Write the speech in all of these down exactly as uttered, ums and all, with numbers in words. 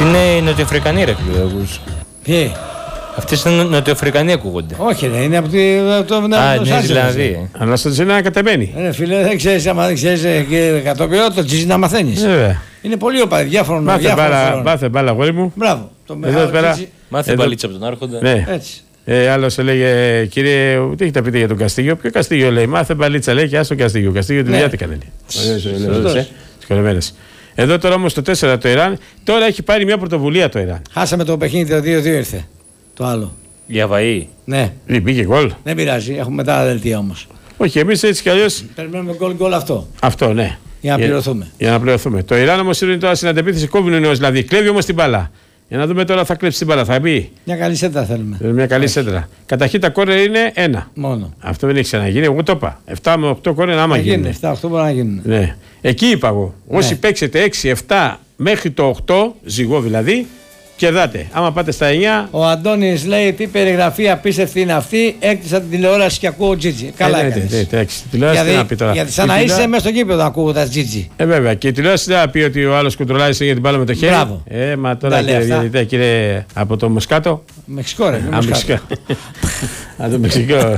είναι οι Νοτιοαφρικανοί, ρε φίλε. Ποιοι? Αυτοί είναι Νοτιοαφρικανοί ακούγονται. Όχι, ρε, είναι από το Νέα Ζηλανδία. Αλλά στο Τζινά κατεβαίνει. Ρε φίλε, δεν ξέρεις, άμα δεν ξέρεις εκατομμύριο, το τζιζι να μαθαίνεις. Είναι πολύ οπαδί, διάφορων. Μάθε μπάλα, αγόρι μου. Μπράβο. Μάθε μπαλίτσα από τον Άρχοντα. Έτσι. Ε, Άλλο έλεγε, κύριε, τι έχετε πείτε για τον Καστίγιο? Ποιο Καστίγιο? Λέει, μάθε μπαλίτσα, λέει, και άστο Καστίγιο. Καστίγιο τη δουλειά τι κάνει. Σχολεμένες. Εδώ τώρα όμως το τέσσερα το Ιράν, τώρα έχει πάρει μια πρωτοβουλία το Ιράν. Χάσαμε το παιχνίδι, το δύο δύο ήρθε. Το άλλο. Για Βαΐ. Ναι. Πήγε γκολ. Δεν πειράζει, έχουμε μετά τα δελτία όμως. Όχι, εμείς έτσι κι αλλιώς. Περιμένουμε γκολ γκολ αυτό. Αυτό, ναι. Για να πληρωθούμε. Για να πληρωθούμε. Το Ιράν όμως είναι τώρα στην αντεπίθεση, κόβουν νέος, δηλαδή κλέβει όμως την μπάλα. Για να δούμε τώρα θα κλέψει την μπάλα, θα μπει. Μια καλή σέντρα θέλουμε. Μια καλή σέντρα. Καταρχήν τα κόρνερ είναι ένα. Μόνο. Αυτό δεν έχει ξαναγίνει. Εγώ το είπα. εφτά με οκτώ κόρνερ άμα γίνει. εφτά οκτώ μπορεί να γίνουν. Ναι. Εκεί είπα εγώ. Ναι. Όσοι παίξετε έξι επτά μέχρι το οκτώ, ζυγό δηλαδή, κερδάτε. Άμα πάτε στα εννιά. Ο Αντώνης λέει τι περιγραφή απίστευτη είναι αυτή. Έκτισα την τηλεόραση και ακούω Τζίτζι. Καλά έκανες. Τηλεόραση τι να πει τώρα. Γιατί σαν να είσαι μέσα στο γήπεδο να ακούω τα Τζίτζι. Ε, βέβαια. Και η τηλεόραση δεν θα πει ότι ο άλλος κουντρολάει για την μπάλα με το χέρι. Μπράβο. Ε, μα τώρα κύριε διαιτητέ, κύριε από το Μοσκάτο. Μεξικό ρε. Α, Μεξικό. Α, το Μεξικό.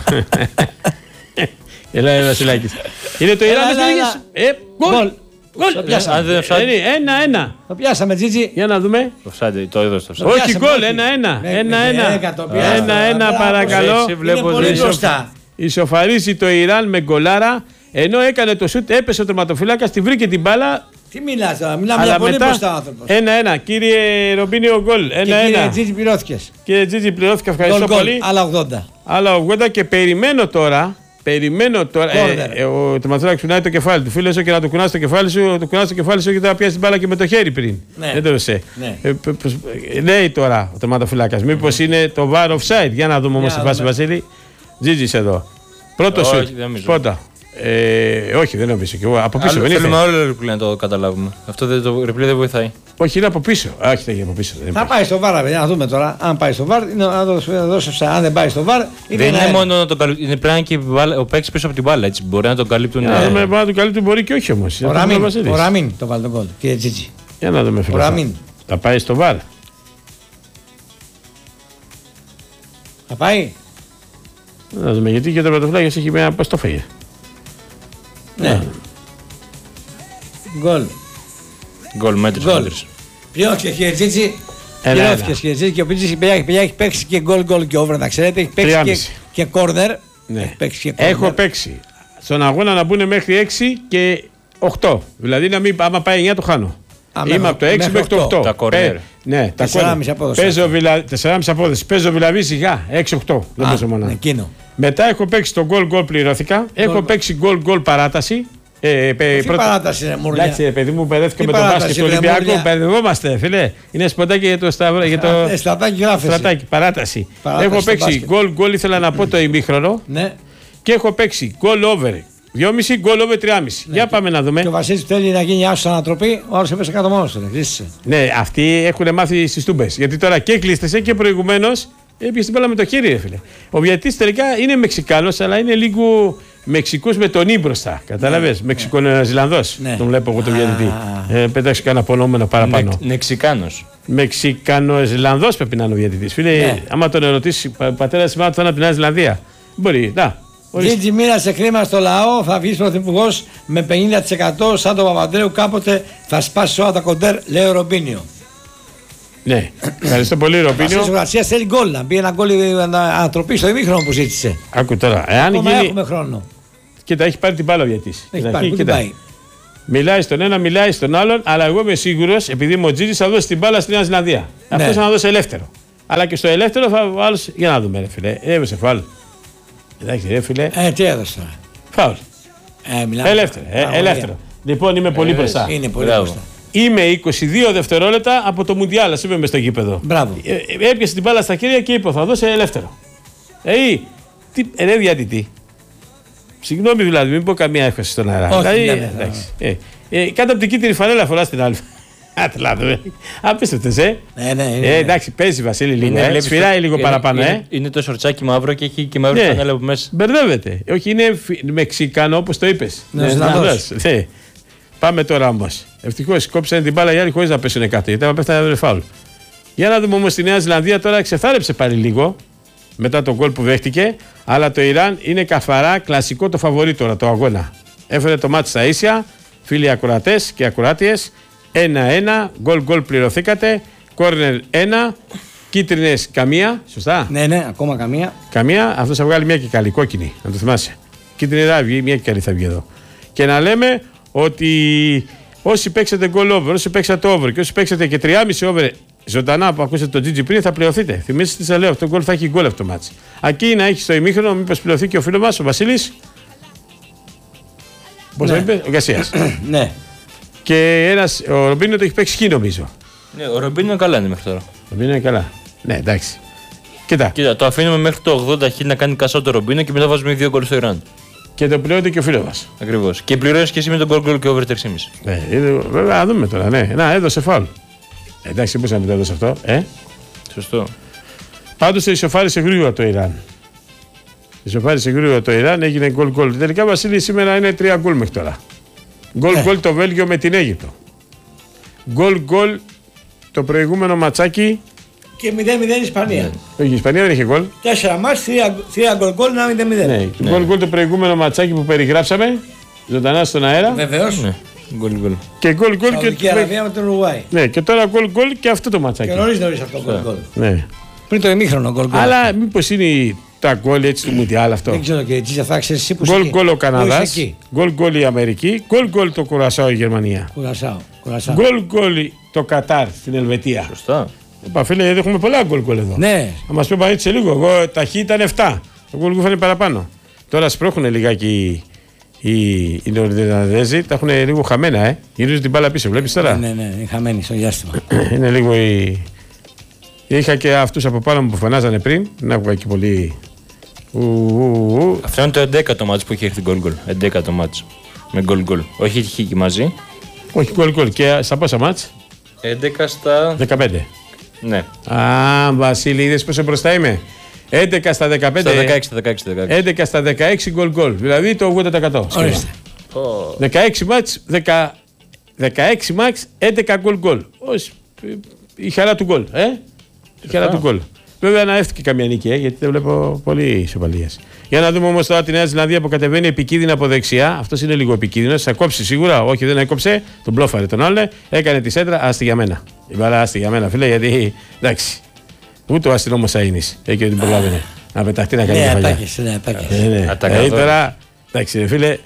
Ελά, Βασιλάκης. Είναι το Ιράν. Ε, γκολ. Ένα-ένα. Το πιάσαμε, Τζίτζι. Για να δούμε. Το έδωσε το όχι, γκολ. Ένα-ένα. Ένα-ένα, παρακαλώ. Είναι πολύ μπροστά. Ισοφαρίζει το Ιράν με γκολάρα. Ενώ έκανε το σουτ, έπεσε ο τερματοφύλακας, τη βρήκε την μπάλα. Τι μιλάς τώρα, μιλάμε για πολύ μπροστά άνθρωπος. Ένα-ένα. Κύριε Ρομπίνιο, γκολ. Ένα-ένα. Κύριε Τζίτζι, πληρώθηκες. Κύριε Τζίτζι, πληρώθηκα. Ευχαριστώ πολύ. Άλλα ογδόντα. Άλλα ογδόντα και περιμένω τώρα. Περιμένω τώρα. Ε, ε, ο τερματοφύλακας κουνάει το κεφάλι του. Φίλε, και να το κουνάς το κεφάλι σου, το κουνάς το κεφάλι σου και θα πιάσει την μπάλα και με το χέρι πριν. Ναι. Δεν το είσαι. Ναι. Ε, ε, λέει τώρα ο τερματοφύλακας, μήπως είναι το βαρ offside. Για να δούμε όμως τη φάση, Βασίλη. Τζίτζις εδώ. Πρώτο σουτ. Πρώτα. Ε, όχι, δεν νομίζω. Και εγώ. Από πίσω δεν είναι. Θέλουμε όλο το replay να το καταλάβουμε. Αυτό δεν, το replay δεν βοηθάει. Όχι, είναι από πίσω. Α, όχι, δεν είναι από πίσω. Δεν θα πάει στο βαρ, να δούμε τώρα. Αν πάει στο βαρ, να δώσει. Αν δεν πάει στο βαρ, δεν είναι μόνο να τον καλύπτουν. Είναι πρέπει και ο παίκτης πίσω από την μπάλα. Έτσι. Μπορεί να τον καλύπτουν. Να δούμε, μπορεί να τον καλύπτουν, μπορεί και όχι όμως. Ο Ραμίν το βάλει τον κόλ, κύριε Τζίτζι. Για να δούμε, φίλε. Θα πάει στο βαρ. Θα πάει. Να δούμε, γιατί και το τερματοφύλακας έχει μια. Πώς το φάγε. Ναι. Γκολ. Γκολ μέτρησε. Πληρώθηκε κύριε Τζίτζι. Πληρώθηκε κύριε Τζίτζι και ο Τζίτζι έχει παίξει και γκολ γκολ και over, να ξέρετε. Έχει παίξει και κόρνερ. Έχω παίξει στον αγώνα να μπουν μέχρι έξι και οκτώ. Δηλαδή να μην, άμα πάει εννιά το χάνω. Είμαι από το έξι μέχρι το οκτώ. Τα κόρνερ. Ναι, τα κόρνερ. τέσσερα κόμμα πέντε απόδοση. Παίζω δηλαδή σιγά έξι οκτώ. Δεν παίζω μόνο. Μετά έχω παίξει το γκολ γκολ πληρώθηκα. Έχω παίξει γκολ γκολ παράταση. Ε, πε, πρώτα... παράταση είναι μουρλιά. Εντάξει, παιδί μου, μπερδεύτηκε με τον μπάσκετ του Ολυμπιακού. Μπερδευόμαστε, φίλε. Είναι σποντάκι για το σταυρό. Για το... Στρατάκι γράφεσαι. Στρατάκι, παράταση. παράταση. Έχω παίξει γκολ γκολ, ήθελα να πω το ημίχρονο. Ναι. Και έχω παίξει γκολ over δυόμισι, γκολ over τριακόσια. Ναι. Για πάμε να δούμε. Και ο Βασίλης θέλει να γίνει άσος ανατροπή, ο άλλος έπεσε κάτω μόνος του. Ναι, αυτοί έχουν μάθει στις τούμπες. Γιατί τώρα και κλείστησε και προηγουμένως έπιασε την μπάλα με το χέρι, ρε φίλε. Ο Βιατής τελικά είναι Μεξικάνος, αλλά είναι λίγο Μεξικούς με τον Ι μπροστά. Κατάλαβες. Ναι, Μεξικοζηλανδός. Ναι. Τον βλέπω εγώ τον Βιατή. Ε, πέταξε κανένα απονόμενο παραπάνω. Ναι, Μεξικάνος. Μεξικανοζηλανδός πρέπει να είναι ο Βιατητής. Φίλε, ναι. Άμα τον ερωτήσει, πατέρα σημαίνει ότι θα είναι από την Νέα Ζηλανδία. Μπορεί. Να. Τζίτζι μοίρασε χρήμα στο λαό, θα βγει πρωθυπουργός με πενήντα τοις εκατό σαν τον Παπαντρέου. Κάποτε θα σπάσει όλα τα κοντέρ, λέει ο Ρομπίνιο. Ναι, ευχαριστώ πολύ, Ρομπίνιο. Ο Γρασίας θέλει γκολ, να μπει ένα γκολ ανατροπή στο ημίχρονο που ζήτησε. Άκου τώρα, εάν γίνει. Έχουμε χρόνο. Κοίτα, έχει πάρει την μπάλα ο Βιατής. Έχει πάρει, πού την πάει. Μιλάει στον ένα, μιλάει στον άλλον, αλλά εγώ είμαι σίγουρος, επειδή είμαι ο Τζίτζις, θα δώσει την μπάλα στη Νέα Ζηλανδία. Ναι. Αυτό θα να δώσει ελεύθερο. Αλλά και στο ελεύθερο θα βάλω. Για να δούμε, ρε φίλε. Έβεσαι φάουλ. Εντάξει, ρε φίλε. Ε, τι έδωσε τώρα. Φάουλ. Ε, μιλάμε. Ελεύθερο. Ε, ελεύθερο. Λοιπόν, είμαι πολύ μπροστά. Είναι πολύ μπροστά. Είμαι είκοσι δύο δευτερόλεπτα από το Μουντιάλ, ας είμαι μες στο γήπεδο. Μπράβο. Ε, έπιασε την μπάλα στα χέρια και είπε: θα δώσει ελεύθερο. Ε, τι, ρε διατητή. Συγγνώμη δηλαδή, μην πω καμία έφαση στον αέρα. Όχι, δηλαδή, ναι, εντάξει. Ε, ε, κάτω από την κίτρινη φανέλα φορά την άλλη. Ατλάδε. Απίστευτες, ε. Ναι, ναι, ναι. Ε, εντάξει, παίζει Βασίλη λίγο. Ε. Σφυράει λίγο είναι, παραπάνω, είναι, ε. Είναι το σορτσάκι μαύρο και έχει και μαύρη ναι. φανέλα από μέσα. Μπερδεύεται. Όχι, είναι Μεξικανό όπως το είπες. Ναι, ναι. Πάμε τώρα όμως. Ευτυχώς κόψανε την μπάλα οι άλλοι χωρίς να πέσουν κάτω. Γιατί άμα πέφτανε δεν φάουλ. Για να δούμε όμως τη Νέα Ζηλανδία τώρα ξεθάρεψε πάλι λίγο μετά τον γκολ που δέχτηκε. Αλλά το Ιράν είναι καθαρά κλασικό το φαβορί τώρα το αγώνα. Έφερε το μάτι στα ίσια, φίλοι ακροατές και ακροάτιες. ένα ένα, γκολ γκολ πληρωθήκατε. Κόρνερ ένα, κίτρινες καμία. Σωστά. Ναι, ναι, ακόμα καμία. Καμία, αυτό θα βγάλει μια και καλή, κόκκινη, να το θυμάσαι. Κίτρινη θα βγει, μια και καλή θα βγει εδώ. Και να λέμε ότι όσοι παίξατε goal over, όσοι παίξατε over και όσοι παίξατε και τριάμισι over ζωντανά που ακούσατε τον Τζίτζι πριν, θα πληρωθείτε. Θυμίστε τι σα λέω, αυτό το goal θα έχει goal αυτό το μάτς. Ακεί να έχει στο ημίχρονο, μήπως πληρωθεί και ο φίλος μας, ο Βασίλης. Πώς Ναι. θα είπε, ο Γκασίας. Ναι. Και ένας, ο Ρομπίνο το έχει παίξει χ νομίζω. Ναι, ο Ρομπίνο καλά είναι μέχρι τώρα. Ο Ρομπίνο είναι καλά. Ναι, εντάξει. Κοίτα. Κοίτα, το αφήνουμε μέχρι το ογδόντα χ να κάνει κασό το Ρομπίνο και μετά βάζουμε δύο γκολ στο Ιράν. Και το πληρώνεται και ο φίλος μας. Ακριβώς. Και πληρώνει και εσύ με τον γκολ γκολ και over τρία κόμμα πέντε. Ναι, είναι, βέβαια, να δούμε τώρα. Ναι. Να, έδωσε φάουλ. Ε, εντάξει, πώς να μην το έδωσε αυτό, ε. Σωστό. Πάντως ισοφάρισε γρήγορα το Ιράν. Ισοφάρισε γρήγορα το Ιράν, έγινε γκολ γκολ. Τελικά, Βασίλη, σήμερα είναι τρία γκολ μέχρι τώρα. Γκολ Ναι. γκολ το Βέλγιο με την Αίγυπτο. Γκολ γκολ το προηγούμενο ματσάκι. Και μηδέν μηδέν Ισπανία. Όχι, η Ισπανία δεν είχε γκολ. Τέσσερα μάτς, τρία γκολ γκολ, ένα μηδέν μηδέν. Ναι, γκολ γκολ το προηγούμενο ματσάκι που περιγράψαμε. Ζωντανά στον αέρα. Βεβαίως. Ναι, γκολ γκολ. Και γκολ γκολ και. Σαουδική Αραβία με τον Ουρουάη. Ναι, και τώρα γκολ γκολ και αυτό το ματσάκι. Και νωρίς νωρίς αυτό το γκολ γκολ. Ναι. Πριν το ημίχρονο γκολ γκολ. Αλλά μήπως είναι τα γκολ έτσι του Μουντιάλ αυτό. Δεν ξέρω κύριε Τζίζα, θα ξέρεις εσύ που είσαι Γκολ εκεί. γκολ ο Που Καναδάς, είσαι εκεί. γκολ γκολ η Αμερική, γκολ γκολ το Κουρασάο η Γερμανία. Κουρασάω. Κουρασάω. Γκολ γκολ το Κατάρ στην Ελβετία. Σωστά. Είπα φίλε, έχουμε πολλά γκολ γκολ εδώ. Ναι. Θα μας πει έτσι σε λίγο. Εγώ τα χ ήταν επτά. Το γκολ γκολ φάνε παραπάνω. Τώρα σπρώχουν λιγάκι οι, οι, οι Νορβηγέζοι, τα έχουν λίγο χαμένα, ε. Γυρίζουν την μπάλα πίσω, βλέπεις τώρα. Ναι, ναι, είναι χαμένη στο διάστημα. Είναι λίγο η. Είχα και αυτούς από πάνω μου που φωνάζανε πριν. Να άκουγα και πολύ. Ου, ου, ου. Αυτό είναι το έντεκα μάτς που έχει έρθει γκολ γκολ. έντεκα μάτς. Με γκολ γκολ. Όχι χ και μαζί. Όχι γκολ γκολ. Και στα πόσα μάτς? έντεκα στα. δεκαπέντε. Ναι. Α, Βασίλη, είδες πόσο μπροστά είμαι. έντεκα στα δεκαπέντε. Στα δεκαέξι, στα δεκαέξι, στα δεκαέξι. έντεκα στα δεκαέξι γκολ γκολ. Δηλαδή το ογδόντα τοις εκατό. Ορίστε. δεκαέξι μάτς, δεκαέξι μάτς, έντεκα γκολ γκολ. Ως, η χαρά του γκολ. Ε? Η χαρά του γκολ. Βέβαια να έφτιαξε καμία νίκη, ε, γιατί δεν βλέπω πολύ ισοπαλίες. Για να δούμε όμως τώρα τη Νέα Ζηλανδία που κατεβαίνει επικίνδυνα από δεξιά. Αυτός είναι λίγο επικίνδυνος. Θα κόψει σίγουρα. Όχι, δεν έκοψε. Τον μπλόφαρε τον άλλο. Έκανε τη σέντρα. Άστη για μένα. Η μπαλά άστη για μένα, φίλε, γιατί εντάξει. Ούτε ο αστυνόμος Σαΐνης έχει την προλάβαινε να πεταχτεί να κάνει Ναι, κεφαλιά. ατάκες, ναι, ατάκες. Ναι, ναι. Ατακαδόρ. Ε, τώρα, εντάξει, ρε φίλε,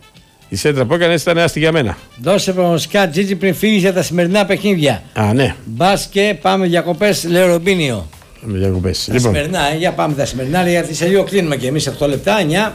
η σέντρα που έκανε ήταν άστη για μένα. Δώσε προγνωστικά Τζίτζι πριν φύγεις για τα σημερινά παιχνίδια. Α, ναι. Μπας και πάμε διακοπές, λέει ο Ρομπίνιο. Με διακοπές. Τα Λοιπόν, σημερινά, ε, για πάμε τα σημερινά, γιατί σε λίγο κλείνουμε και εμείς οκτώ λεπτά, εννιά.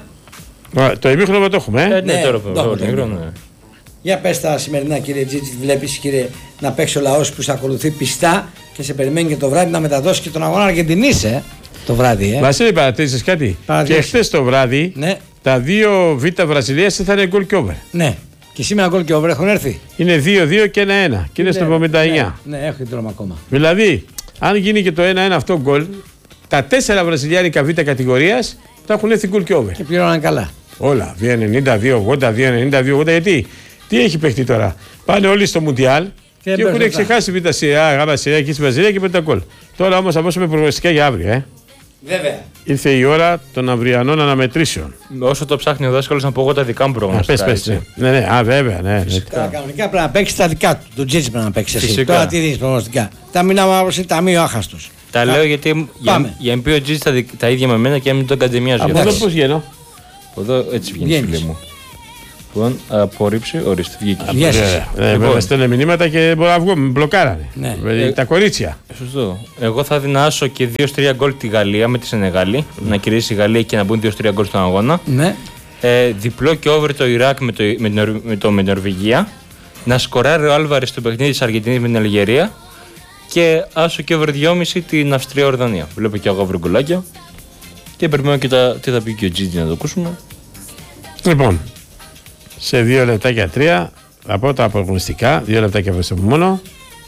α, το ημίχρονο το έχουμε, Ε, ε. ναι, Ναι, τώρα το που έχουμε, το το έχουμε. ναι. Για πες τα σημερινά κύριε Τζίτζι, βλέπεις κύριε να παίξει ο λαός που σε ακολουθεί πιστά και σε περιμένει και το βράδυ να μεταδώσει και τον αγώνα Αργεντινής, ε, το βράδυ, ε. Βασίλη, παρατήρησες κάτι. Παρατήρησα. Και χθες το βράδυ Ναι, τα δύο Β' Βραζιλίας θα είναι γκολ και over. ναι. Και σήμερα γκολ και over έχουν έρθει. Είναι δύο δύο και ένα ένα. Και είναι στο εβδομήντα εννιά. Ναι, ναι, έχω την τρόμα ακόμα. Δηλαδή, αν γίνει και το ένα ένα αυτό γκολ, τα τέσσερα βραζιλιάνικα Β' κατηγορίας θα έχουν έρθει γκολ και over. Και πληρώναν καλά. Όλα. δύο ενενήντα, δύο ογδόντα, δύο ενενήντα, δύο ογδόντα. Γιατί, τι έχει παιχτεί τώρα. Πάνε όλοι στο Μουντιάλ και, δεν έχουν παίζουν ξεχάσει Β' σειρά, Γ' σειρά και στη Βραζιλία και πέντε γκολ. Τώρα όμως θα δώσουμε προγνωστικά για αύριο, ε. Βέβαια. Ήρθε η ώρα των αυριανών αναμετρήσεων. Όσο το ψάχνει ο δάσκαλος να πω εγώ τα δικά μου Α, προγνωστικά. πες, πες, έτσι. ναι. ναι, ναι, α, βέβαια, ναι. ναι. Τώρα κανονικά πρέπει να παίξει τα δικά του. Το Τζίτζι πρέπει να παίξει εσύ. Φυσικά. Τώρα τι δίνει προγνωστικά. Τα μήνα μαύρο είναι ταμείο άχαστο. Τα λέω γιατί για, Πάμε. για να πει ο Τζίτζης τα, δι- τα ίδια με μένα και να μην τον καντεμιάζω. Από για εδώ αυτό. πώς βγαίνω. Από εδώ έτσι βγαίνει Βγαίνεις. φίλε μου. Λοιπόν, απορρίψει, ορίστε, βγήκε. Βγες. Ε, ε, Λοιπόν. Βέβαια στέλνουν μηνύματα και μπορώ να βγω, με μπλοκάρανε. Ναι. Ε, Τα κορίτσια. Σωστό. Εγώ θα δίνα άσο και δύο τρία γκολ τη Γαλλία με τη Σενεγάλη. Να κερδίσει η Γαλλία και να μπουν δύο τρία γκολ στον αγώνα. Ναι. Ε, διπλό και over το Ιράκ με, το, με, την, Νορ- με, το, με την Νορβηγία. Να σκοράρει ο Άλβαρης στο παιχνίδι της Αργεντινής με την Αλγερία. Και άσο και over δυόμισι την Αυστρία-Ορδανία. Βλέπω και εγώ βρυγκολάκια. Και περιμένω και τα, τι θα πει και ο Τζίτζι να το ακούσουμε. Λοιπόν, σε δύο λεπτάκια τρία θα πω τα απογνωστικά. Δύο λεπτάκια προς το μόνο.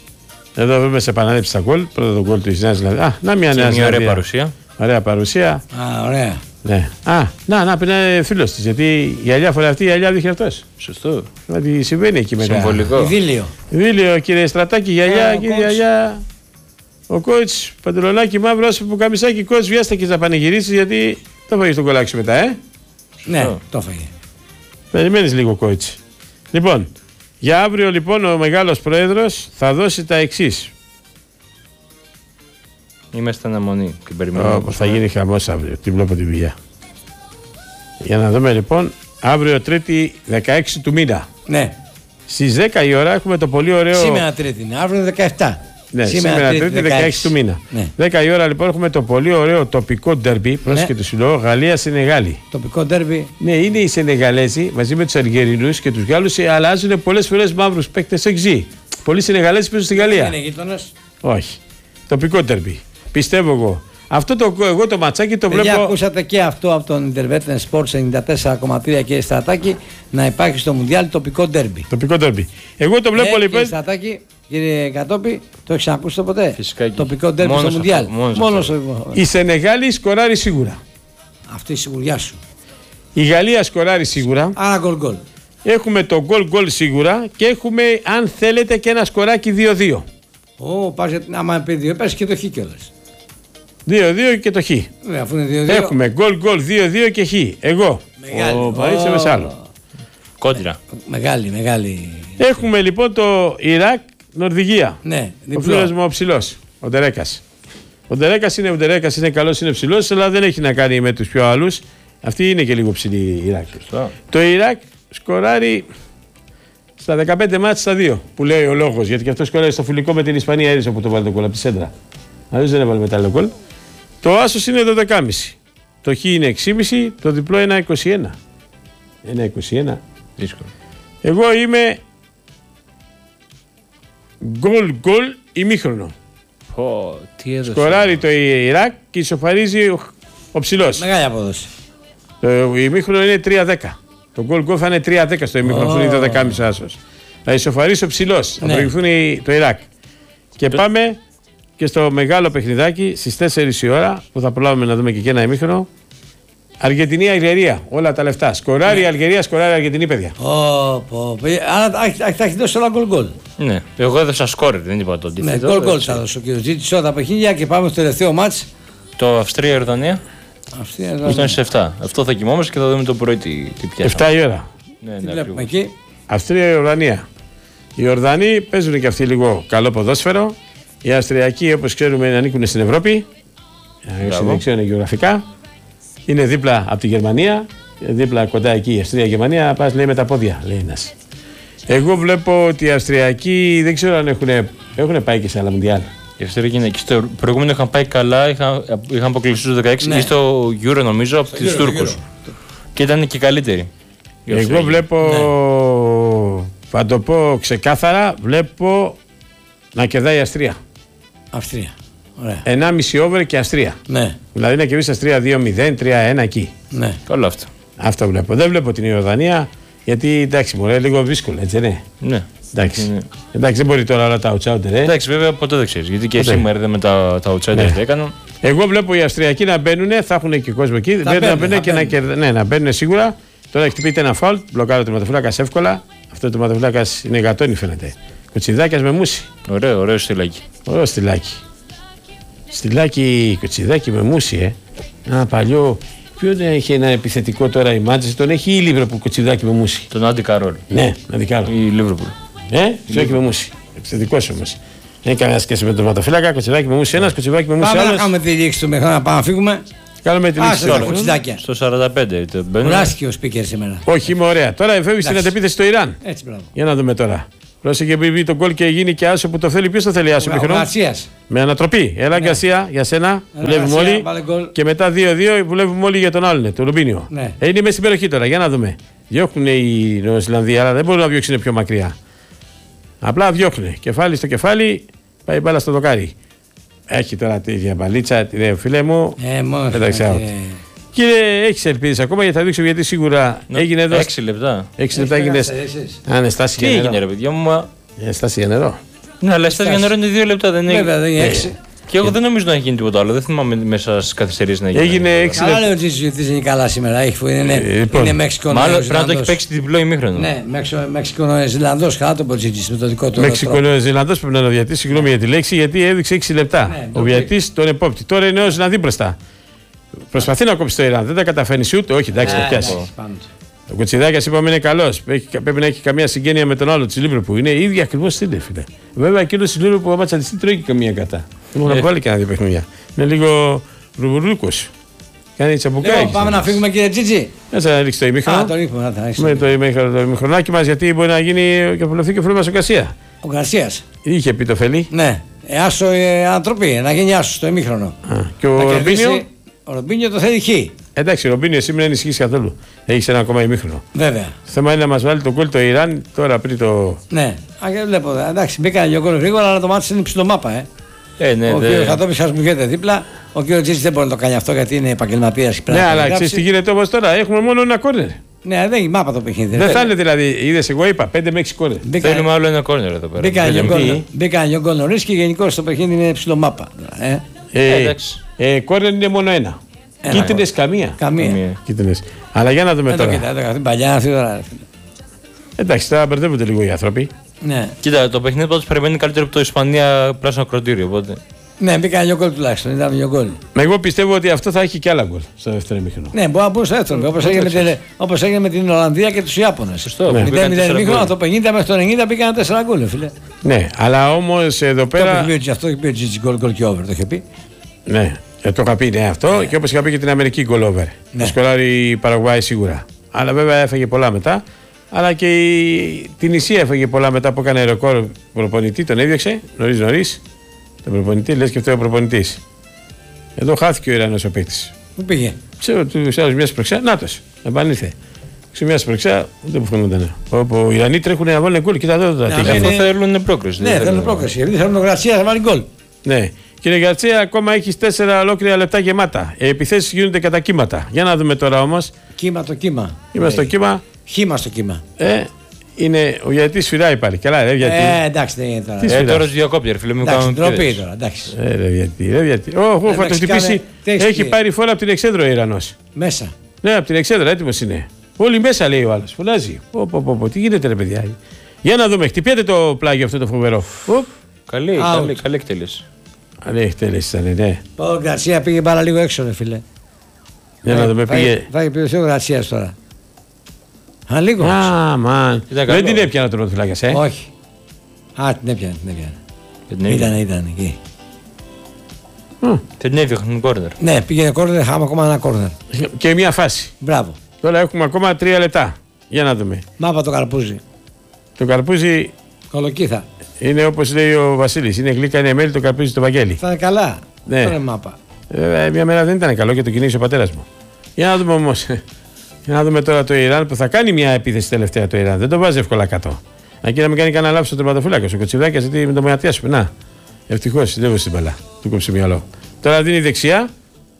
Εδώ βέβαια σε επανάληψη τα γκολ. Πρώτα το γκολ του Νέας Ζηλανδίας. Α, να μια Και Νέα μια ωραία Ζηλανδία. παρουσία. Ωραία παρουσία. Α, ωραία. Ναι. Α, να, να πει ένα φίλο τη. Γιατί η Αλιά φορά αυτή η Αλιά δείχνει αυτό. Σωστό. Δηλαδή συμβαίνει εκεί μετά. Συμβολικό. Δίλιο. Δίλιο, κύριε Στρατάκη, η Αλιά, Ε, ο κύριε Κόξ. Αλιά. Ο coach παντελονάκι μαύρο, άσπρο καμισάκι, coach βιάστηκε να πανηγυρίσει γιατί το φάγε τον κολάκι σου μετά, ε. Ναι, Oh. το φάγε. Περιμένεις λίγο, coach. Λοιπόν, για αύριο λοιπόν ο μεγάλος πρόεδρος θα δώσει τα εξής. Είμαι στην αναμονή και περιμένω. Oh, θα γίνει χαμός αύριο, την βλέπω τη δουλειά. Για να δούμε λοιπόν, αύριο Τρίτη δεκαέξι του μήνα. Ναι. Στις δέκα η ώρα έχουμε το πολύ ωραίο. Σήμερα Τρίτη είναι, αύριο δεκαεπτά. Ναι, σήμερα, σήμερα Τρίτη δεκαέξι του μήνα. Ναι. δέκα η ώρα λοιπόν έχουμε το πολύ ωραίο τοπικό ντερμπι. Πρόσεχε το συλλόγο Γαλλία-Σενεγάλη. Τοπικό ντερμπι. Ναι, είναι οι Σενεγαλέζοι μαζί με του Αλγερινούς και του Γάλλους, αλλάζουν πολλές φορές μαύρους παίκτες εξή. Πολλοί Σενεγαλέζοι παίζουν στη Γαλλία. Είναι γείτονες. Όχι. Τοπικό ντερμπι. Πιστεύω εγώ. Αυτό το, εγώ το ματσάκι το Παιδιά, βλέπω. ακούσατε και αυτό από τον Intervetten Sports ενενήντα τέσσερα κόμμα τρία και Στρατάκη να υπάρχει στο Μουντιάλ τοπικό ντερμπι. Τοπικό ντερμπι. Εγώ το βλέπω ναι, λοιπόν. Κύριε Στρατάκη, κύριε Κατόπη, το έχεις ακούσει το ποτέ? Φυσικά και. Τοπικό ντερμπι στο Μουντιάλ. Μόνο στο... Η Σενεγάλη σκοράρει σίγουρα. Αυτή η σιγουριά σου. Η Γαλλία σκοράρει σίγουρα. Άρα γκολ γκολ. Έχουμε το γκολ γκολ σίγουρα και έχουμε, αν θέλετε, και ένα σκοράκι δύο δύο. Ω, πας για την άμα πει δύο, πες και το χ κιόλας. δύο δύο και το χ. Ναι, αφού είναι δύο δύο. Έχουμε γκολ γκολ δύο δύο και χ. Εγώ. Μεγάλη. Ο Παρίσι Μεσάλο. Κόντρα. Μεγάλη, μεγάλη. Έχουμε λοιπόν το Ιράκ Νορβηγία. Ναι, Ο φίλος μου ο ψηλός, ο Ντερέκας. Ο Ντερέκας είναι, ο Ντερέκας είναι καλός, είναι ψηλός, αλλά δεν έχει να κάνει με τους πιο άλλους. Αυτή είναι και λίγο ψηλή η Ιράκ. Σωστά. Το Ιράκ σκοράρει στα δεκαπέντε μάτς στα δύο, που λέει ο λόγος. Γιατί και αυτό σκοράρει στο φιλικό με την Ισπανία, έρισε που το βάλει το κόλ από τη σέντρα. Αλλιώς δεν έβαλε μετά άλλο κόλ. Το άσος είναι δώδεκα κόμμα πέντε. Το χ είναι έξι κόμμα πέντε, το διπλό ένα είκοσι ένα. ένα είκοσι ένα. Δύσκολο. Εγώ είμαι γκολ γκολ ημίχρονο. Πω, τι έδωσε. Σκοράρει το Ιράκ και ισοφαρίζει ο, ο ψηλός. Μεγάλη απόδοση. Το ημίχρονο είναι τρία δέκα. Το γκολ γκολ θα είναι τρία δέκα στο ημίχρονο, oh. είναι δώδεκα κόμμα πέντε άσος. Θα ισοφαρίσει ο ψηλός, θα Ναι. προηγηθούν το Ιράκ. Και πάμε και στο μεγάλο παιχνιδάκι στις τέσσερις η ώρα που θα προλάβουμε να δούμε και, και ένα ημίχρονο. Αργεντινή-Αλγερία, όλα τα λεφτά. Σκοράρει η Αλγερία, σκοράρει η Αργεντινή, παιδιά. Ω, πω. Άρα θα έχει δώσει όλα γκολ γκολ. Ναι, εγώ έδωσα σκόρερ, δεν είπα το Ναι, αντίθετο. γκολ γκολ θα δώσει ο κύριος Τζίτης όλα τα παιχνίδια και πάμε στο τελευταίο μάτς. Το Αυστρία-Ιορδανία Αυτή που εδώ. ήταν στις επτά. Αυτό θα κοιμόμαστε και θα δούμε το πρωί τι, τι πιάσαμε. επτά η ώρα. Ναι, Τι ναι, βλέπουμε ακριβώς. εκεί. Αυστρία-Ιορδανία. Οι Ιορδανοί παίζουν και αυτοί λίγο καλό ποδόσφαιρο. Οι Αυστριακοί, όπως ξέρουμε, ανήκουν στην Ευρώπη. Μπράβο. Δεν ξέρουν γεωγραφικά. Είναι δίπλα από τη Γερμανία. Δίπλα κοντά εκεί η Αυστρία-Γερμανία. Πας λέει με τα πόδια, λέει ένας. Εγώ βλέπω ότι οι Αυστριακοί δεν ξέρω αν έχουν, έχουν πάει και σε άλλα Μουντιάλ. Οι Αυστριακοί είναι και στο προηγούμενο είχαν πάει καλά, είχαν, είχαν αποκλειστεί στους δεκαέξι Ναι. ή στο Euro νομίζω από τους Euro, Τούρκους. Euro. Και ήταν και καλύτεροι. οι Εγώ Αυστριακοί. βλέπω, Ναι. θα το πω ξεκάθαρα, βλέπω να κερδάει η Αυστρία. Αυστρία. Ωραία. ενάμιση over και Αυστρία. Ναι, Δηλαδή να κερδίσει η Αυστρία δύο μηδέν, τρία ένα εκεί. ναι. Καλό αυτό. Αυτό βλέπω. Δεν βλέπω την Ιορδανία γιατί εντάξει, μου λέει λίγο δύσκολο, έτσι ναι. Ναι. Εντάξει. Ναι. Εντάξει, δεν μπορεί τώρα όλα τα outsider, ε. Εντάξει, βέβαια ποτέ δεν ξέρει. Γιατί και Ποτέ. σήμερα είδαμε τα, τα outsiders Ναι. τι έκαναν. Εγώ βλέπω οι Αυστριακοί να μπαίνουν, θα έχουν και κόσμο εκεί. Βλέπω να μπαίνουν, μπαίνουν θα και να μπαίνουν. κερδίσουν. Ναι, να μπαίνουν σίγουρα. Τώρα χτυπείται ένα φάουλ, μπλοκάρει ο τερματοφύλακα εύκολα. Αυτό το τερματοφύλακα είναι γατόνι φαίνεται. Κοτσιδάκια με μουσι. Ωραίο, ωραίο στυλάκι. Ωραίο στυλάκι. Στυλάκι κοτσιδάκι με μουσι, ε. Ένα παλιό. Ποιον είχε ένα επιθετικό τώρα η Μάντζεστερ, τον έχει η Λίβερπουλ κοτσιδάκι με μουσι. Τον Άντι Καρόλ. Ναι, να δικάρω. Η Λίβερπουλ. Ε, κοτσιδάκι με μουσι. Επιθετικό όμω. Δεν έχει καμία σχέση με τον τερματοφύλακα. Κοτσιδάκι με μουσι ένα, κοτσιδάκι με μουσι Πάμε να άλλο. κάνουμε τη λήξη του μέχρι να πάμε να φύγουμε. Κάνουμε τη Άσε λήξη τα τώρα. κοτσιδάκια. Στο σαράντα πέντε το μπαίνουν. Κουράστηκε ο speaker σήμερα. Όχι, είμαι ωραία. Τώρα φεύγει στην Εντάξει. αντεπίθεση στο Ιράν. Έτσι, μπράβο. Για να δούμε τώρα. Πρόσεχε επειδή βγει το γκολ και γίνει και άσο που το θέλει. Ποιο το θέλει άσο Ο πιχνό. Γαρσίας. Με ανατροπή. Έλα Γκαρσία για σένα. Δουλεύουμε Γαρσία, όλοι. βάλε γκολ. Και μετά δύο δύο δουλεύουμε όλοι για τον άλλον, τον Ρουμπίνιο. Ναι. Ε, είναι μέσα στην περιοχή τώρα. Για να δούμε. Διώχνουν οι Νεοζηλανδοί, αλλά δεν μπορούν να διώξουν πιο μακριά. Απλά διώχνουν. Κεφάλι στο κεφάλι, πάει η μπάλα στο δοκάρι. Έχει τώρα τη διαμπαλίτσα, τη φίλε μου. Ε, μόνο Εντάξει, φαίνεται. out. Κύριε, έχει ελπίδε ακόμα γιατί θα δείξω γιατί σίγουρα έγινε εδώ. έξι λεπτά. έξι λεπτά έγινε. εσείς. Αν στάση Τι για έγινε, νερό. ρε παιδιά μου, μα. Ε, στάση για νερό. Ναι, αλλά στα για νερό είναι δύο λεπτά, δεν Βέβαια, έγινε. δεν είναι έξι. Και εγώ δεν νομίζω να έχει γίνει τίποτα άλλο. Δεν θυμάμαι μέσα στι καθυστερήσεις να γίνει. Έγινε έξι Καλά λεπτά. λέει ο Τζίτζης είναι καλά σήμερα. Έχει, είναι, Ε, λοιπόν. είναι Μεξικό. Μάλλον πρέπει να το έχει παίξει διπλό ημίχρονο. Ναι, Μεξικό-Ζηλανδός. Καλά το πω Τζίτζης με το δικό του. Μεξικο-Ζηλανδός πρέπει να είναι ο διαιτητής. Συγγνώμη για τη λέξη, γιατί έδειξε έξι λεπτά. Ναι, ο διαιτητής τον επόπτη. Τώρα είναι ο Ζηλανδί μπροστά. Προσπαθεί να κόψει το Ιράν. Δεν τα καταφέρνει ούτε. Όχι, εντάξει, θα πιάσει. Ο Κοτσιδάκιας είπαμε είναι καλός. Πρέπει να έχει καμία συγγένεια με τον άλλο τη Λίβρο που είναι ίδια ακριβώς στήλε, φίλε. Βέβαια εκείνο τη Λίβρο που άμα τσαντιστεί τρώει και καμία κατά. Δεν μου να βάλει και ένα δύο παιχνίδια. Είναι λίγο ρουμπουρλούκος. Κάνει τσαμπουκάκι. Λοιπόν, πάμε να φύγουμε κύριε Τζίτζη. Μέσα να ρίξει το ημίχρονο. Α, το ρίχνουμε, να Με το ημίχρονο, το ημίχρονάκι μας, γιατί μπορεί να γίνει και απολυθεί και ο Φλόμπας ο Γκαρσία. Ο Γκαρσίας. Είχε πει το Φελί. Ναι, ε, άσο ε, ανατροπή, να γίνει άσο στο ημίχρονο. Α, και ο Θα Ρομπίνιο. κερδίσει- Ο Ρομπίνιο το θέλει χ. Εντάξει, ο Ρομπίνιο σήμερα δεν ισχύει καθόλου. Έχει ένα ακόμα ημίχρονο. Βέβαια. Το θέμα είναι να μας βάλει το γκολ το Ιράν τώρα πριν το. Ναι, α, και βλέπω. Εντάξει, μπήκαν δύο γκολ γρήγορα, αλλά το μάτι είναι υψηλό μάπα. Ε. Ε, ναι, Ο δε... κύριο Χατόπη σα μου γίνεται δίπλα. Ο κύριο Τζίτζη δεν μπορεί να το κάνει αυτό γιατί είναι επαγγελματία. Ναι, αλλά ξέρει τι γίνεται όμως τώρα. Έχουμε μόνο ένα κόρνερ. Ναι, δεν έχει μάπα το παιχνίδι. Δεν θα είναι δηλαδή, είδε, εγώ είπα πέντε με έξι κόρνερ. Θέλουμε άλλο ένα κόρνερ εδώ πέρα. Μπήκαν δύο Μπήκαν γκολ- Μπήκαν δύο γκολ νωρίς και γενικώ το παιχνίδι είναι υψηλό μάπα. Ε. Ε, εντάξει. ε, κόρνερ είναι μόνο ένα. Ένα. Κίτρινες καμία. Καμία. Καμία. Κίτρινες. Αλλά για να δούμε Δεν το τώρα. κοιτάω, δεν το κοιτάω. Παλιά αυτή τώρα. Εντάξει, τώρα μπερδεύονται λίγο οι άνθρωποι. Ναι, Κοίτα, το παιχνίδι πάντως περιμένει καλύτερο από το Ισπανία πράσινο ακροτήριο. Οπότε... ναι, μπήκαν δύο γκολ τουλάχιστον. Ήταν δύο γκολ. Μα εγώ πιστεύω ότι αυτό θα έχει και άλλα γκολ στο δεύτερο ημίχρονο. Ναι, μπορεί να μπουν στο δεύτερο. Όπω έγινε, με την- όπως έγινε με την Ολλανδία και του Ιάπωνε. Σωστό. Ναι. Μπήκαν μηδέν μηδέν τέσσερα ημίχρονο, γκολ. το πενήντα μέχρι το ενενήντα μπήκαν τέσσερα γκολ, φίλε. Ναι, αλλά όμως εδώ Το πέρα. είχε πει, αυτό είχε πει ο Τζίτζη γκολ γκολ και over, το είχε πει. Ναι, ε, το είχα πει ναι, αυτό και όπως είχα πει και την Αμερική goal over. Ναι. Το σκοράρει η Παραγουάη σίγουρα. Αλλά βέβαια έφαγε πολλά μετά. Αλλά και η... την Ισία έφαγε πολλά μετά που έκανε ρεκόρ προπονητή, τον έδιωξε νωρί νωρί. Τον προπονητή, λες και αυτό ο προπονητή. Εδώ χάθηκε ο Ιρανός ο παίκτης. Πού πήγε. Ξέρω του άλλου μια σπροξιά, νάτος, επανήλθε. Σε μια σπροξιά, δεν που φαίνονταν. Όπου οι Ιρανοί τρέχουν να βάλουν γκολ, κοίτα εδώ Ναι, τα είναι- Αυτό θέλουν πρόκριση. Ναι, δεν θέλουν πρόκριση. Γιατί θέλουν τον Γρατσία να βάλει γκολ. Ναι. Κύριε Γκαρτσία, ακόμα έχει τέσσερα ολόκληρα λεπτά γεμάτα. Οι επιθέσεις γίνονται κατά κύματα. Για να δούμε τώρα όμως. Κύμα το κύμα. Είμαστε στο κύμα. Χήμα στο κύμα. Ε, είναι ο γιατί σφυράει πάλι. Καλά, ρε γιατί. Ε, εντάξει, δεν είναι τώρα. Τι Ε, σφυράς. τώρα σου διακόπτει, ρε φίλε μου. Εντάξει, κάνουμε ντροπή πίδες. τώρα. Εντάξει. Ε, ρε γιατί, ρε γιατί. Ω, ω, θα το Εντάξει, χτυπήσει. κάνε- τι έχεις Έχει πει. πάρει φόρα από την Εξέδρα ο Ιρανός. Μέσα. Ναι, από την Εξέδρα, έτοιμος είναι. Όλοι μέσα λέει ο άλλος. Φωνάζει. Πω, πω, πω, πω. Τι γίνεται, ρε παιδιά. Για να δούμε. Χτυπιέται το πλάγιο αυτό το φοβερό. Οπ. Καλή, Out. καλή, καλή εκτέλεση. Αν έχει τέλεση ήταν, ναι. Ο Γκαρσία πήγε πάρα λίγο έξω, ρε φίλε. Για να δούμε, πήγε. Θα επιβληθεί ο Γκαρσία τώρα. Α, λίγο. Α, μαν. Ήταν Δεν καλό. την έπιανα τον Ρωτοφυλάκιας, ε. Όχι. Α, την έπιανε, την έπιανε. Δεν την έδιωχνε. Ήταν, ήταν εκεί. Μμ. Δεν την έδιωχνε κόρνερ. Ναι, πήγαινε κόρνερ, είχαμε ακόμα ένα κόρνερ. Και μια φάση. Μπράβο. Τώρα έχουμε ακόμα τρία λεπτά. Για να δούμε. Μάπα το καρπούζι. Το καρπούζι Κολοκύθα. είναι όπως λέει ο Βασίλης. Είναι γλύκα, είναι μέλι, το καρπούζι το Βαγγέλη. Θα είναι καλά. Ναι. Αυτό είναι μάπα. Ε, μια μέρα δεν ήταν καλό και το κυνήγησε ο πατέρας μου. Για να δούμε όμως. Για να δούμε τώρα το Ιράν που θα κάνει μια επίθεση τελευταία το Ιράν. Δεν το βάζει εύκολα κάτω. Εκεί να μην κάνει κανένα λάθος στο τερματοφύλακα. Ο Κοτσιδάκιας γιατί με το μοιατία σου. Να. Ευτυχώς δεν βάζει την μπαλά. Του κόψε μυαλό. Τώρα δίνει δεξιά.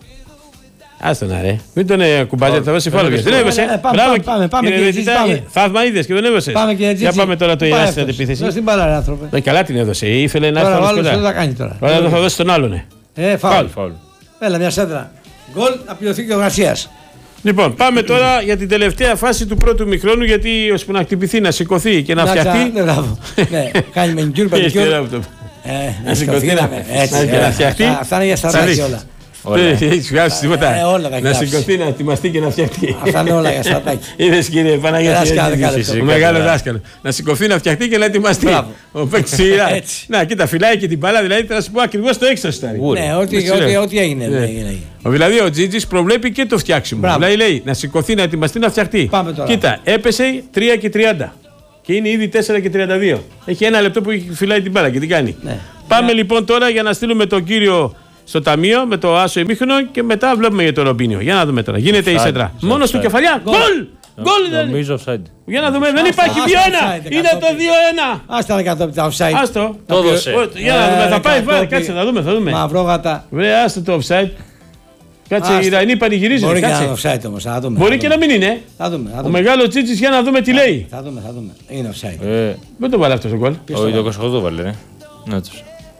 Άστο να ρε. Μην τον ε, κουμπάζει, θα βάζει φάλο. Δεν έβασε. Ε, πάμε, Μπράβο, πάμε, πάμε, πάμε, κύριε κύριε Ρετζίτα, Τζίτζη, πάμε. θαύμα είδες και τον έβασε. Πάμε κύριε Για πάμε τώρα το Ιράν στην αντιπίθεση. Δώσε την μπάλα, ρε άνθρωπε. Ε, καλά την έδωσε. Ήθελε να έρθει Τώρα ο όλος άλλος δεν κοντά. θα κάνει τώρα. Τώρα εδώ θα δώσει τον άλλον. ε. Ε, Φάουλ, φάουλ. φάουλ. Έλα, μια σέντρα. Γκολ, να πληρωθεί και ο Γρασίας. Λοιπόν, πάμε τώρα για την τελευταία φάση του πρώτου μηχρόνου. Γιατί ώσπου να χτυπηθεί, να σηκωθεί και να Να φτιαχτεί. ξα- Ναι, μπράβο. Ναι, κάνει μενικιούρ, Είστε παιδικιούρ. εδώ από το- Ε, Να να σηκωθεί, σηκωθεί, να- να- έτσι. να- ε, να φτιαχτεί. αυτά- Αυτά είναι για Θα στρατάκι δεις. όλα. Όλα. Δεν έχει βγάλει τίποτα. Ε, όλα τα έχει Να γράψει. σηκωθεί, να ετοιμαστεί και να φτιαχτεί. Αυτά είναι όλα για στρατάκι. Είδε κύριε Παναγιώτη. Ένας και έτσι, δέκα έτσι, λεπτό. Ο μεγάλο δάσκαλο. Να σηκωθεί, να φτιαχτεί και να ετοιμαστεί. Μπράβο. Ο παίκτη σειρά. Έτσι. Να, κοίτα, φυλάει και την μπάλα, δηλαδή θα σου πω ακριβώ το έξω τώρα. Γούρι. Ναι, ό,τι- Έτσι ό,τι- λέω. ό,τι έγινε. Ναι. έγινε. Ο, δηλαδή ο Τζίτζης προβλέπει και το φτιάξιμο. Μπράβο. Δηλαδή λέει να σηκωθεί, να ετοιμαστεί, να φτιαχτεί. Πάμε τώρα. Κοίτα, έπεσε τρία και τριάντα. Και είναι ήδη τέσσερα και τριάντα δύο. Έχει ένα λεπτό που φυλάει την μπάλα και την κάνει. Ναι. Πάμε λοιπόν τώρα για να στείλουμε τον κύριο στο ταμείο με το άσο ημίχρονο και μετά βλέπουμε για το Ρομπίνιο. Για να δούμε τώρα. Γίνεται η Offside. σέντρα. Offside. Μόνο του κεφαλιά. Γκολ! Γκολ ήταν. Νομίζω offside. Για να δούμε. Δεν υπάρχει άστα, δύο ένα. offside, Είναι εκατό το δύο ένα. Άστα να κατόπι τα offside. Άστο. Το έδωσε. Ω, Για να δούμε. Ε, Θα πάει βάρ. κατόπι. Κάτσε να δούμε. Θα δούμε. Μαυρόγατα. Βρε, άστο το offside. Κάτσε, Άστο. οι Ιρανοί πανηγυρίζουν. Μπορεί και να Κάτσε. είναι offside όμως. Θα δούμε. Μπορεί θα και δούμε. να μην είναι. Θα δούμε. Θα Ο δούμε. μεγάλο Τσίτσι για να δούμε τι λέει. Θα δούμε, θα δούμε. Είναι offside. Ε, Δεν το βάλε αυτό το γκολ. όχι, το είκοσι οκτώ βάλε, ρε. Να τους.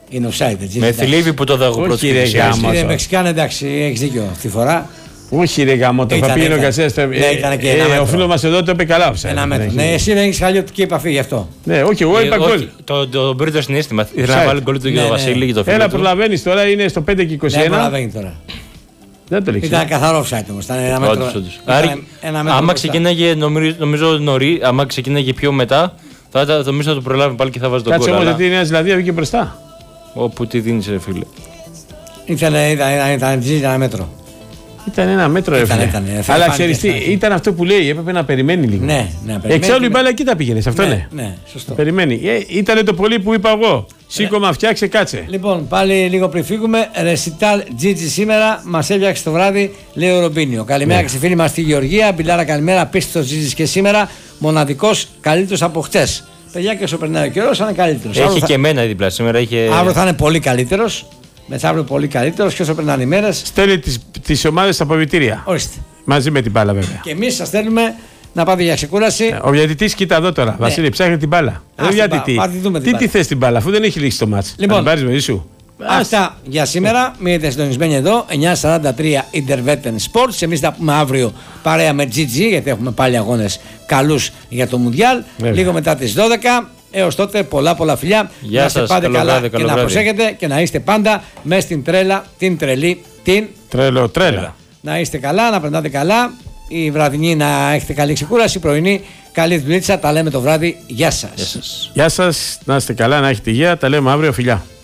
Είναι offside. Έτσι, Με εντάξει. θλίβει που το δάγω Όχι, πρώτο. ρε, γάμο. Κύριε το. Μεξικάνε, εντάξει, έχει δίκιο αυτή τη φορά. Όχι, ρε γάμο, το Ήταν, θα πήγαινε ο ήταν. Γκαρσία. Ναι, ήταν και ένα μέτρο. Ο φίλο μα εδώ το είπε καλά. offside. Ένα μέτρο. Ναι, Ναι, εσύ δεν έχει χαλιωτική επαφή γι' αυτό. ναι, όχι, εγώ είπα γκολ. Το, το πήρε το συνέστημα. Ήθελα να Offside. βάλει γκολ του Ναι, κύριο ναι. Βασίλη και το φίλο Έλα, του. προλαβαίνει τώρα, είναι στο πέντε και είκοσι Δεν ένα. προλαβαίνει τώρα. Δεν το λήξει. Ήταν καθαρό offside όμως. Ήταν ένα μέτρο. Όντως, όντως. ήταν Άρα, ένα μέτρο άμα μπροστά. ξεκίναγε, νομίζω, νομίζω νωρί, άμα ξεκίναγε πιο μετά, θα, θα, νομίζω θα το προλάβει πάλι και θα βάζει τον Κάτσε γκολ. όμω αλλά- γιατί η Νέα Ζηλανδία βγήκε μπροστά. Όπου τι δίνει, ρε φίλε. Ήταν, ήταν, ήταν, ήταν, ήταν ένα μέτρο. Ήταν ένα μέτρο, ρε Ήταν, φίλε. ήταν, θα Αλλά φάνηκε ξέρει τι, αυτά. ήταν αυτό που λέει, έπρεπε να περιμένει λίγο. Ναι, ναι, περιμένει. Εξάλλου η μπάλα εκεί τα πήγαινε, αυτό Ναι, ναι. ναι, σωστό. Περιμένει. Ε, ήταν το πολύ που είπα εγώ. Σήκωμα, φτιάξε, κάτσε. Λοιπόν, πάλι λίγο πριν φύγουμε, ρεσιτάλ Τζίτζι σήμερα μα έφτιαξε το βράδυ, λέει ο Ρομπίνιο. Καλημέρα Ναι. και στη φίλη μα τη Γεωργία. Μπιλάρα, καλημέρα. Πίστο Τζίτζι και σήμερα. Μοναδικό, καλύτερο από χτε. Παιδιά, και όσο περνάει ο καιρό, θα είναι καλύτερο. Έχει και εμένα δίπλα σήμερα. Είχε... Αύριο θα είναι πολύ καλύτερο. Μεθαύριο πολύ καλύτερο και όσο περνάνε οι μέρε. Στέλνει τι ομάδε στα αποβιτήρια. Ορίστε. Μαζί με την μπάλα, βέβαια. Και εμεί σα στέλνουμε να πάτε για ξεκούραση. Ο διαιτητή, κοίτα εδώ τώρα. Βασίλη, ψάχνει την μπάλα. Ας Ρε την διαιτητή, μπάλα, πάτε, δούμε την τι μπάλα. τη θε την μπάλα, αφού δεν έχει λήξει το μάτς. Λοιπόν. Θα την πάρει μαζί σου. Αυτά για σήμερα. Μείνετε συντονισμένοι εδώ. εννιά σαράντα τρία Intervetten Sports. Εμείς θα πούμε αύριο παρέα με τζι τζι, γιατί έχουμε πάλι αγώνες καλούς για το Μουντιάλ. Βέβαια. Λίγο μετά τις δώδεκα. Έως τότε πολλά πολλά φιλιά. Γεια να είστε σας, πάντα καλό καλά βράδυ, και καλό να βράδυ. προσέχετε και να είστε πάντα μέσα στην τρέλα, την τρελή, την. Τρέλο, τρέλα. Να είστε καλά, να περνάτε καλά. Η βραδινή να έχετε καλή ξεκούραση. Η πρωινή καλή δουλίτσα. Τα λέμε το βράδυ. Γεια σας. Γεια σας. Γεια σας, να είστε καλά, να έχετε υγεία. Τα λέμε αύριο, φιλιά.